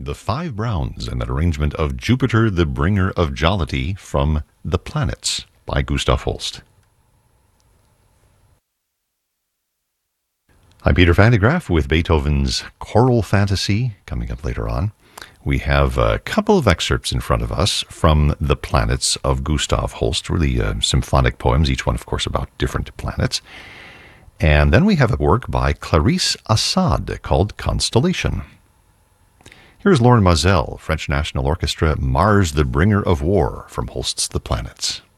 The Five Browns and an arrangement of Jupiter, the Bringer of Jollity from The Planets by Gustav Holst. I'm Peter Van de Graaff with Beethoven's Choral Fantasy coming up later on. We have a couple of excerpts in front of us from The Planets of Gustav Holst, really symphonic poems, each one, of course, about different planets. And then we have a work by Clarisse Assad called Constellation. Here's Lauren Mazel, French National Orchestra, Mars, the Bringer of War, from Holst's The Planets.